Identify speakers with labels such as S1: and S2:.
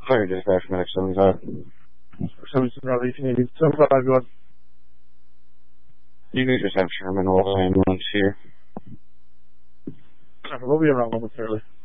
S1: Fire dispatch medic 75.
S2: 77 Route 1880. 75, go ahead.
S1: You can just have Sherman Wolf ambulance here.
S2: We'll be around momentarily.